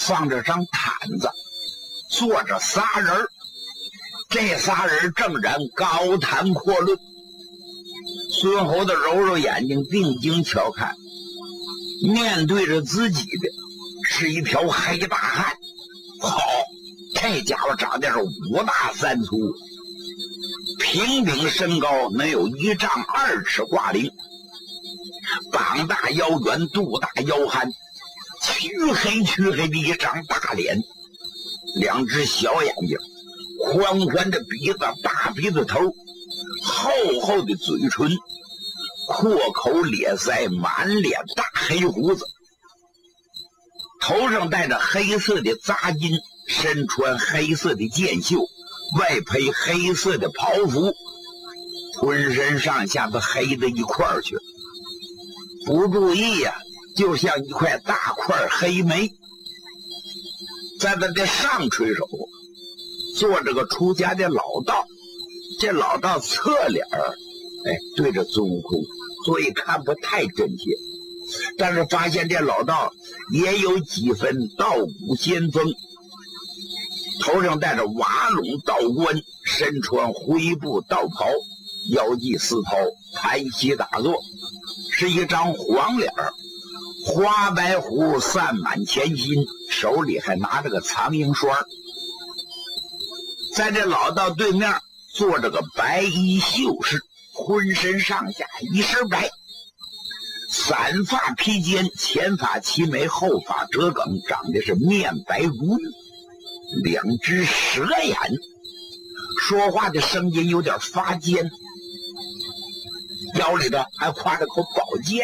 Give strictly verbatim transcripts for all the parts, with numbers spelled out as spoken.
放着张毯子，坐着仨人，这仨人正然高谈阔论。孙猴子揉揉眼睛，定睛瞧看，面对着自己的是一条黑大汉。好，这家伙长得是五大三粗，平顶身高能有一丈二尺挂零，膀大腰圆，肚大腰憨，黢黑黢黑的一张大脸，两只小眼睛，宽宽的鼻子，大鼻子头，厚厚的嘴唇，阔口咧腮，满脸大黑胡子，头上戴着黑色的扎巾，身穿黑色的箭袖，外配黑色的袍服，浑身上下都黑的一块儿去，不注意呀、啊，就像一块大块黑煤。在他的上垂手坐着个出家的老道，这老道侧脸儿哎对着孙悟空，所以看不太真切，但是发现这老道也有几分道骨仙风，头上戴着瓦拢道冠，身穿灰布道袍，腰系丝绦，盘膝打坐，是一张黄脸儿，花白胡散满前心，手里还拿着个苍蝇栓。在这老道对面坐着个白衣秀士，浑身上下一身白，散发披肩，前发齐眉，后发折梗，长得是面白如玉，两只蛇眼，说话的声音有点发尖，腰里头还挎着口宝剑。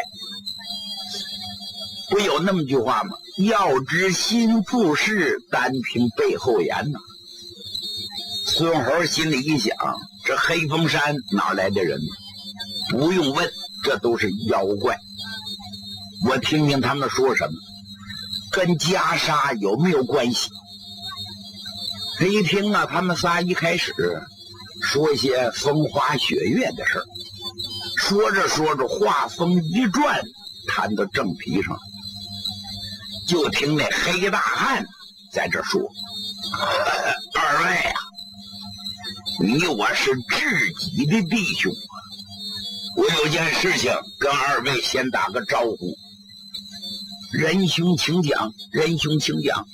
不有那么句话吗？要知心腹事，单凭背后言呐。孙猴心里一想，这黑风山哪来的人呢？不用问，这都是妖怪。我听听他们说什么，跟袈裟有没有关系？他一听啊，他们仨一开始说一些风花雪月的事儿，说着说着话锋一转，谈到正题上了。就听那黑大汉在这说：“二位啊，你我是知己的弟兄，我有件事情跟二位先打个招呼。仁兄请讲，仁兄请讲。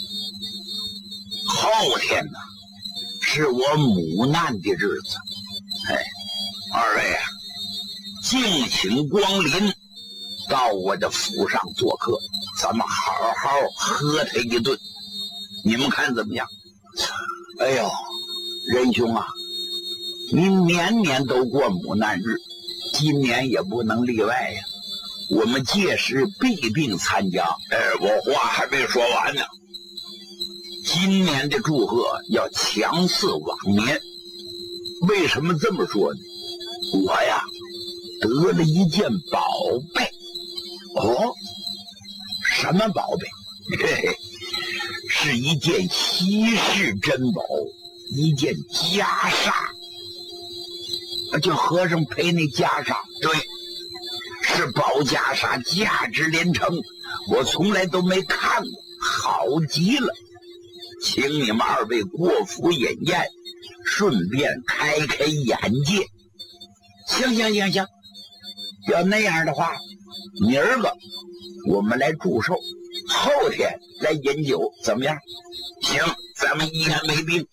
后天呢，是我母难的日子，哎，二位啊，敬请光临到我的府上做客，咱们好好喝他一顿，你们看怎么样？”哎呦，仁兄啊，您年年都过母难日，今年也不能例外呀。我们届时必定参加。哎，我话还没说完呢。今年的祝贺要强似往年。为什么这么说呢？我呀，得了一件宝贝。哦，什么宝贝？嘿嘿，是一件稀世珍宝，一件袈裟。就和尚陪那袈裟，对，是宝袈裟，价值连城，我从来都没看过，好极了，请你们二位过府饮宴，顺便开开眼界。行行行行，要那样的话，明儿个我们来祝寿，后天来饮酒，怎么样？行，咱们一言为定。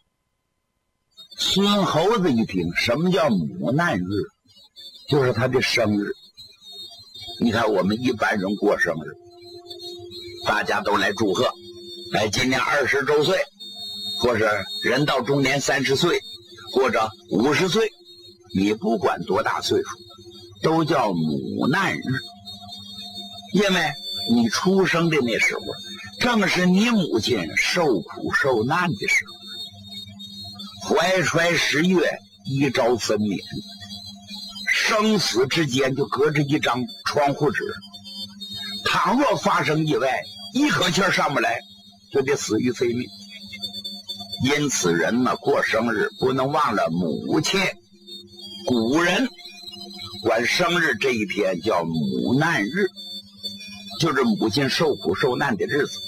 孙猴子一听，什么叫母难日？就是他的生日。你看我们一般人过生日，大家都来祝贺，哎，今年二十周岁，或是人到中年三十岁，或者五十岁，你不管多大岁数，都叫母难日。因为你出生的那时候，正是你母亲受苦受难的时候。怀揣十月，一朝分娩，生死之间就隔着一张窗户纸。倘若发生意外，一口气上不来，就得死于非命。因此人呢，过生日不能忘了母亲。古人管生日这一天叫母难日，就是母亲受苦受难的日子。